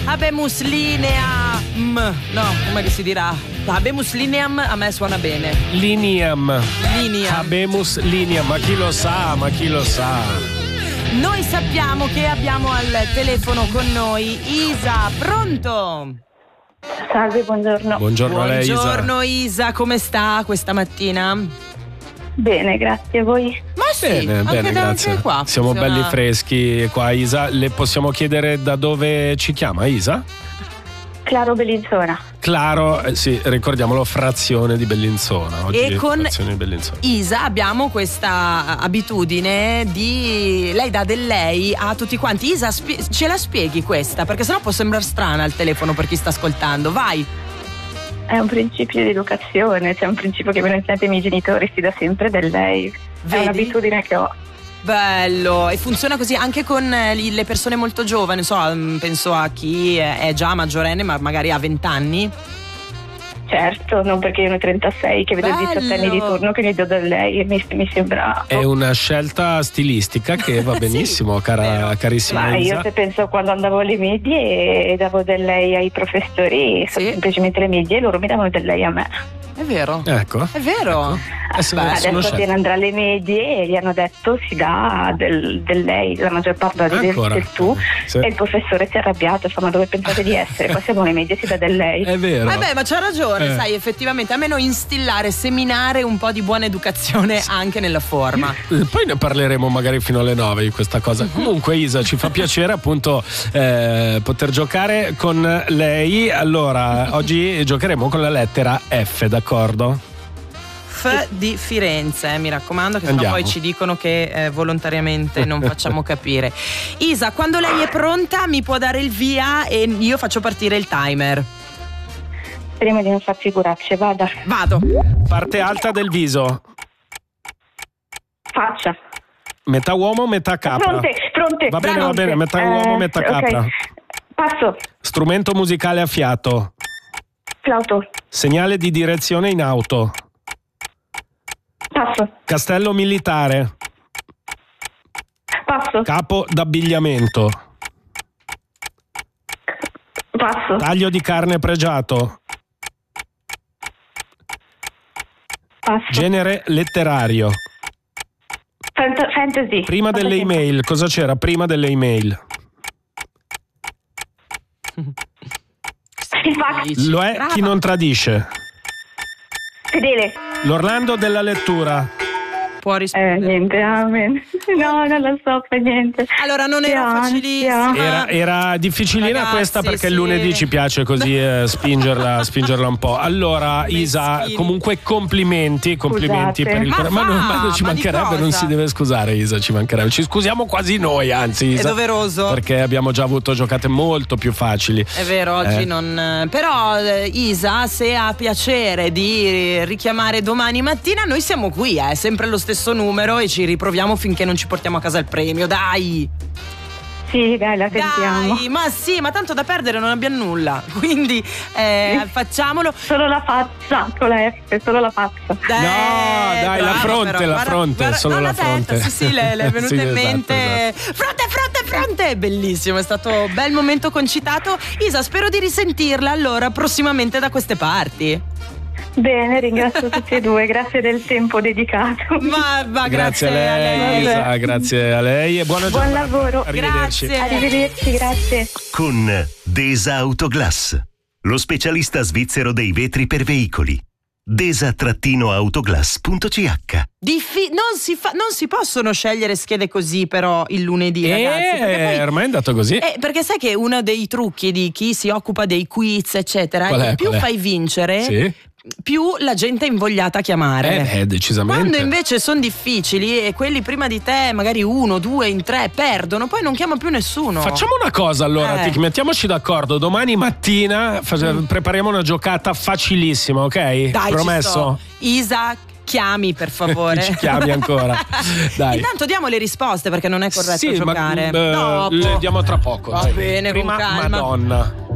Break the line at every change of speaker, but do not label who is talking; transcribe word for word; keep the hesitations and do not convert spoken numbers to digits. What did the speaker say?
Habemus lineam. No, come che si dirà? Habemus lineam a me suona bene.
Lineam.
Lineam.
Habemus lineam, ma chi lo sa, ma chi lo sa.
Noi sappiamo che abbiamo al telefono con noi Isa. Pronto?
Salve, buongiorno.
Buongiorno a lei, Isa.
Buongiorno Isa, come sta questa mattina?
Bene, grazie a voi.
Ma sì,
Bene,
anche
bene,
da
grazie.
anche qua
Siamo
funziona.
belli freschi qua, Isa. Le possiamo chiedere da dove ci chiama, Isa?
Claro Bellinzona.
Claro, eh, sì, ricordiamolo, frazione di Bellinzona. Oggi
E con
frazione di Bellinzona.
Isa abbiamo questa abitudine di lei dà del lei a tutti quanti. Isa, spie- ce la spieghi questa? Perché sennò può sembrare strana al telefono per chi sta ascoltando. Vai.
È un principio di educazione, c'è un principio che mi hanno insegnato i miei genitori, si dà sempre del lei.
Vedi?
È un'abitudine che ho.
Bello, e funziona così anche con eh, le persone molto giovani, so, mm, penso a chi è già maggiorenne ma magari ha vent'anni.
Certo, non perché io ne ho trentasei che vedo i
Bello.
diciottenni di turno che gli do del lei e mi, mi sembra...
È una scelta stilistica che va benissimo,
Sì,
cara,
vero.
carissima
Ma
Isa.
io se penso quando andavo alle medie e davo del lei ai professori,
Sì.
semplicemente le medie, loro mi davano del lei a me.
È vero.
Ecco.
È vero.
Eh, sono-
Beh,
sono
Adesso
scelte.
appena andrà alle medie e gli hanno detto si dà del, del lei, la maggior parte della del,
Ancora?
del tu,
Sì.
e il professore si è arrabbiato e fa: ma dove pensate di essere? Qua siamo alle medie, si dà del lei.
È vero.
Eh beh, ma c'ha ragione,
Eh.
sai, effettivamente, almeno instillare, seminare un po' di buona educazione anche nella forma.
Eh, Poi ne parleremo magari fino alle nove di questa cosa. Comunque Isa, ci fa piacere appunto eh, poter giocare con lei. Allora, oggi giocheremo con la lettera F, d'accordo?
F di Firenze, eh, mi raccomando, che sennò
Andiamo.
poi ci dicono che eh, volontariamente non facciamo capire. Isa, quando lei è pronta mi può dare il via e io faccio partire il timer.
Speriamo di non far figuracce, vada.
Vado.
Parte alta del viso.
Faccia.
Metà uomo, metà capra.
Pronte, pronte.
Va bene,
pronte.
va bene, metà
Eh,
uomo, metà
ok.
capra.
Passo.
Strumento musicale a fiato.
Flauto.
Segnale di direzione in auto.
Passo.
Castello militare.
Passo.
Capo d'abbigliamento.
Passo.
Taglio di carne pregiato.
Passo.
Genere letterario.
Fant- fantasy.
Prima delle
Fantasy.
email, cosa c'era prima delle email?
Il fax.
Lo è
Brava.
chi non tradisce.
Fedele.
L'Orlando della lettura.
Può
Eh,
rispondere.
niente, amen. No, non lo so, fa niente.
Allora, non era
Che
facilissima.
ansia.
Era, era difficilina
Ragazzi,
questa perché
sì.
il lunedì ci piace così eh, spingerla, spingerla un po'. Allora, Isa,
Meschini.
comunque complimenti, complimenti
Scusate.
per il
Ma
cor- ma, non,
va,
ma non ci
ma di
mancherebbe, non
cosa?
si deve scusare, Isa, ci mancherebbe. Ci scusiamo quasi noi, anzi,
È
Isa.
doveroso.
Perché abbiamo già avuto giocate molto più facili.
È vero, oggi
Eh.
non. Però, eh, Isa, se ha piacere di richiamare domani mattina, noi siamo qui, è eh, sempre lo stesso numero e ci riproviamo finché non ci portiamo a casa il premio. Dai!
Sì, dai, la sentiamo.
Dai, ma sì, ma tanto da perdere non abbiamo nulla. Quindi eh, facciamolo.
Solo la faccia, con la F, solo la faccia.
Eh,
dai, la
brava,
fronte,
però.
la
Guarda-
fronte,
guarda-
solo
non
la
la testa,
fronte.
Sì, sì, le, le è venuta
Sì,
in
esatto,
mente.
esatto.
Fronte, fronte, fronte! Bellissimo, è stato un bel momento concitato. Isa, spero di risentirla allora prossimamente da queste parti.
Bene, ringrazio tutti e due, grazie del tempo dedicato.
Ma, ma
Grazie,
grazie,
a lei, Isa,
Vabbè.
grazie a lei e buona
Buon
giornata.
lavoro.
Arrivederci.
Grazie.
Arrivederci, grazie.
Con Desa Autoglass, lo specialista svizzero dei vetri per veicoli. desa autoglass punto c h.
Diffi- non, si fa- non si possono scegliere schede così però il lunedì, ragazzi. perché poi-
Eh, ormai è andato così.
Eh, perché sai che uno dei trucchi di chi si occupa dei quiz, eccetera,
Qual
è
è,
che più
qual è?
fai vincere,
Sì.
più la gente è invogliata a chiamare.
Eh, eh, decisamente.
Quando invece sono difficili e quelli prima di te, magari uno, due, in tre, perdono, poi non chiama più nessuno.
Facciamo una cosa allora,
Eh.
Tic, mettiamoci d'accordo. Domani mattina fa- prepariamo una giocata facilissima, ok?
Dai, ci
Promesso?
sto. Isa, chiami per favore.
Ci chiami ancora. Dai.
Intanto diamo le risposte perché non è corretto
Sì,
giocare.
ma eh,
Dopo.
le diamo tra poco.
Va
dai.
bene,
Prima
con calma.
Madonna.